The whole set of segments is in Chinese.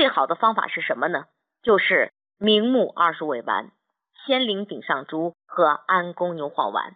最好的方法是什么呢？就是明目20味丸、仙灵顶上珠和安宫牛黄丸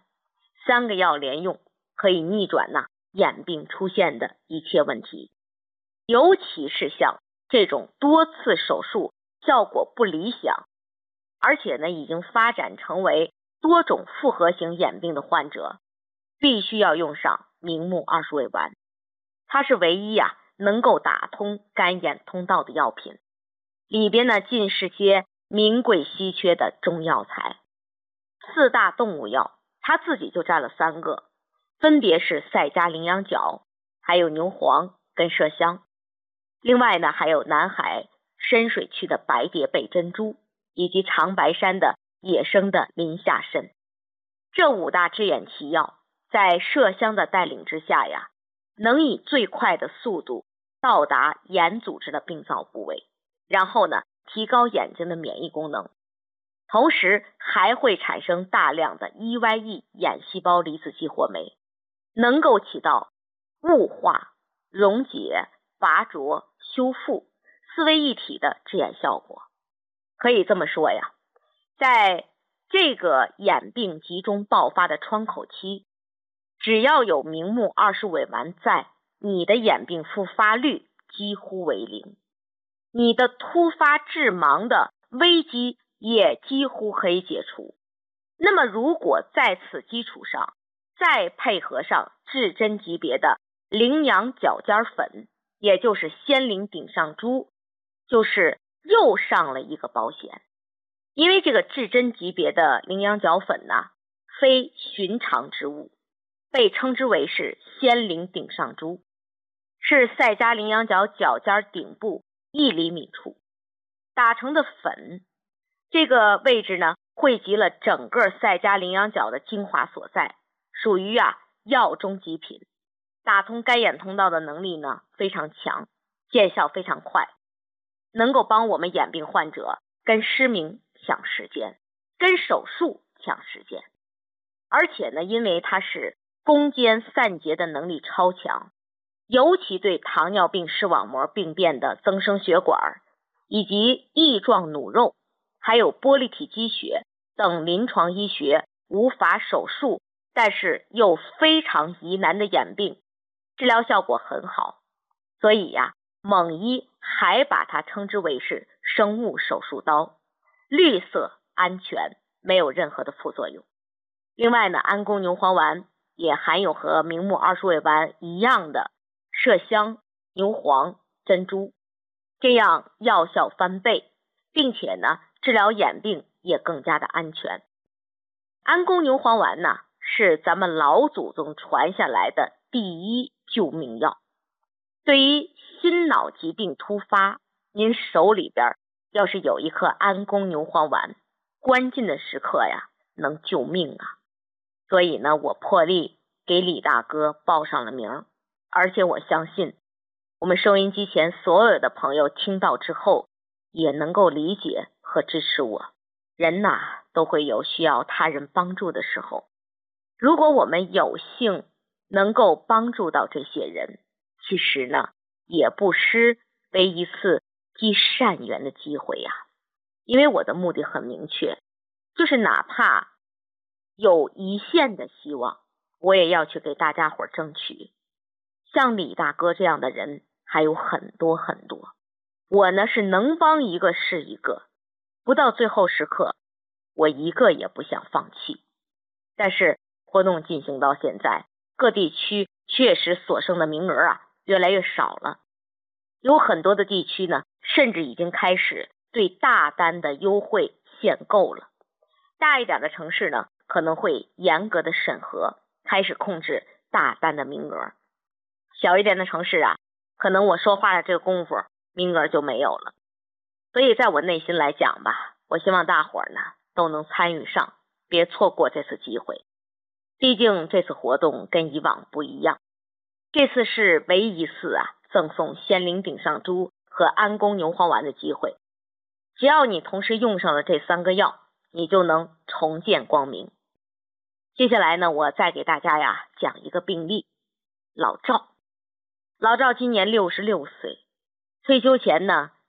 3个药连用，可以逆转眼病出现的一切问题。尤其是像这种多次手术效果不理想，而且已经发展成为多种复合型眼病的患者，必须要用上明目20味丸。它是唯一能够打通肝眼通道的药品，里边尽是些名贵稀缺的中药材。4大动物药它自己就占了3个，分别是赛迦羚羊角，还有牛黄跟麝香。另外还有南海深水区的白蝶背珍珠，以及长白山的野生的林下参。这5大只眼奇药在麝香的带领之下能以最快的速度到达眼组织的病灶部位，然后提高眼睛的免疫功能，同时还会产生大量的 EYE 眼细胞离子激活酶，能够起到雾化、溶解、拔灼、修复4位一体的治眼效果。可以这么说在这个眼病集中爆发的窗口期，只要有明目20味丸在，你的眼病复发率几乎为0，你的突发致盲的危机也几乎可以解除。那么如果在此基础上再配合上至臻级别的羚羊角尖粉，也就是仙灵顶上珠，就是又上了一个保险。因为这个至臻级别的羚羊角粉非寻常之物，被称之为是仙灵顶上珠，是赛迦羚羊角角尖顶部1厘米处打成的粉。这个位置汇集了整个赛迦羚羊角的精华所在，属于药中极品，打通肝眼通道的能力非常强，见效非常快，能够帮我们眼病患者跟失明抢时间，跟手术抢时间。而且因为它是攻坚散结的能力超强，尤其对糖尿病视网膜病变的增生血管以及翼状弩肉还有玻璃体积血等临床医学无法手术但是又非常疑难的眼病，治疗效果很好。所以蒙医还把它称之为是生物手术刀，绿色、安全，没有任何的副作用。另外安宫牛黄丸也含有和明目20味丸一样的麝香、牛黄、珍珠，这样药效翻倍，并且治疗眼病也更加的安全。安宫牛黄丸是咱们老祖宗传下来的第一救命药。对于心脑疾病突发，您手里边要是有一颗安宫牛黄丸，关键的时刻能救命所以我破例给李大哥报上了名，而且我相信我们收音机前所有的朋友听到之后也能够理解和支持我。人都会有需要他人帮助的时候，如果我们有幸能够帮助到这些人，其实也不失为一次积善缘的机会因为我的目的很明确，就是哪怕有一线的希望，我也要去给大家伙争取。像李大哥这样的人还有很多很多，我是能帮一个是一个，不到最后时刻我一个也不想放弃。但是活动进行到现在，各地区确实所剩的名额越来越少了，有很多的地区甚至已经开始对大单的优惠限购了。大一点的城市可能会严格的审核，开始控制大单的名额。小一点的城市可能我说话的这个功夫名额就没有了。所以在我内心来讲吧，我希望大伙儿都能参与上，别错过这次机会。毕竟这次活动跟以往不一样，这次是唯一一次赠送仙灵顶上珠和安宫牛黄丸的机会。只要你同时用上了这3个药，你就能重见光明。接下来我再给大家讲一个病例。老赵今年66岁，退休前